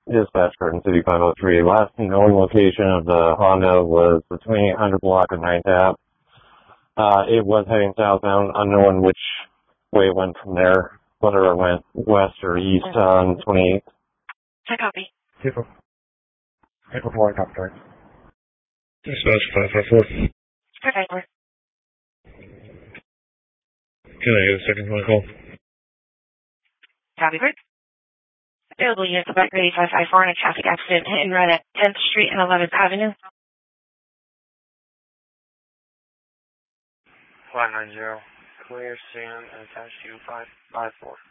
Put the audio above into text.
Dispatch Curtin City 503. Last known location of the Honda was between 800 block and 9 tap. It was heading southbound, unknown which way it went from there, whether it went west or east on 28th. I copy. April 4, copy. Dispatch 554. Perfect. Can I get a second phone call? Copy, Bert. Available unit to Quebec 8554 in a traffic accident hit and run at 10th Street and 11th Avenue. 590. Clear, stand, and attached to 554.